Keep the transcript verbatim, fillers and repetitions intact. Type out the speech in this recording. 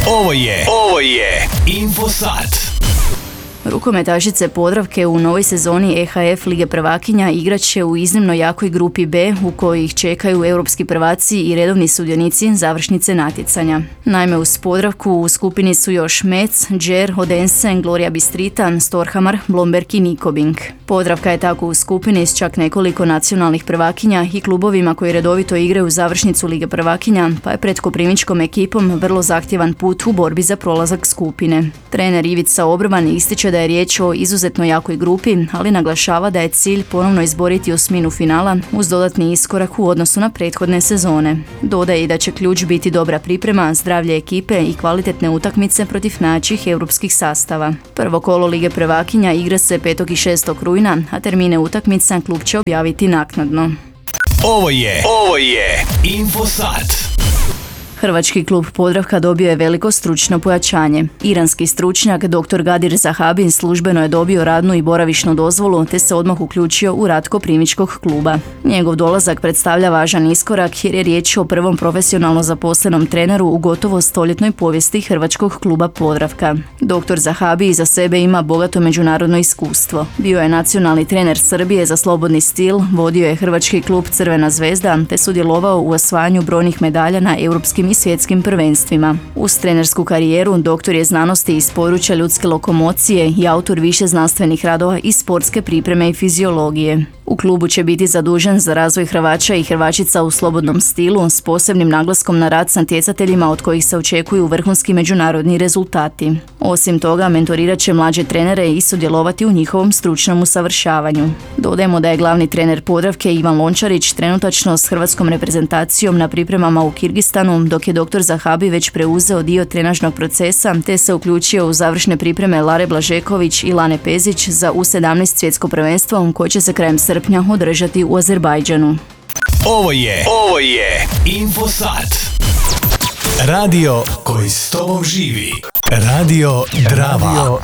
Ovo je, ovo je Infosat. Rukometašice Podravke u novoj sezoni E H F Lige prvakinja igrat će u iznimno jakoj grupi B u kojoj ih čekaju europski prvaci i redovni sudionici završnice natjecanja. Naime, uz Podravku u skupini su još Metz, Džer, Odense, Gloria Bistritan, Storhamar, Blomberg i Nikobing. Podravka je tako u skupini s čak nekoliko nacionalnih prvakinja i klubovima koji redovito igraju završnicu Lige prvakinja, pa je pred koprivničkom ekipom vrlo zahtjevan put u borbi za prolazak skupine. Trener Ivica Obrovan ističe da je riječ o izuzetno jakoj grupi, ali naglašava da je cilj ponovno izboriti osminu finala uz dodatni iskorak u odnosu na prethodne sezone. Dodaje i da će ključ biti dobra priprema, zdravlje ekipe i kvalitetne utakmice protiv najjačih europskih sastava. Prvo kolo Lige prvakinja igra se petog i šestog rujna, a termine utakmica klub će objaviti naknadno. Ovo je, ovo je Infosat. Hrvački klub Podravka dobio je veliko stručno pojačanje. Iranski stručnjak dr. Gadir Zahabin službeno je dobio radnu i boravišnu dozvolu te se odmah uključio u rad koprivničkog kluba. Njegov dolazak predstavlja važan iskorak jer je riječ o prvom profesionalno zaposlenom treneru u gotovo stoljetnoj povijesti hrvačkog kluba Podravka. doktor Zahabi iza sebe ima bogato međunarodno iskustvo. Bio je nacionalni trener Srbije za slobodni stil, vodio je hrvački klub Crvena zvezda te sudjelovao u osvajanju brojnih medalja na europskim i svjetskim prvenstvima. Uz trenersku karijeru doktor je znanosti iz područja ljudske lokomocije i autor više znanstvenih radova iz sportske pripreme i fiziologije. U klubu će biti zadužen za razvoj Hrvača i Hrvačica u slobodnom stilu s posebnim naglaskom na rad s natjecateljima od kojih se očekuju vrhunski međunarodni rezultati. Osim toga, mentorirat će mlađe trenere i sudjelovati u njihovom stručnom usavršavanju. Dodajemo da je glavni trener Podravke Ivan Lončarić trenutačno s hrvatskom reprezentacijom na pripremama u Kirgistanu, dok je doktor Zahabi već preuzeo dio trenažnog procesa te se uključio u završne pripreme Lare Blažeković i Lane Pezić za U sedamnaest svjetsko prvenstvo koje će se krajem srpnja održati u Azerbajdžanu. Ovo je, ovo je Infosat. Radio koji s tobom živi. Radio Drava.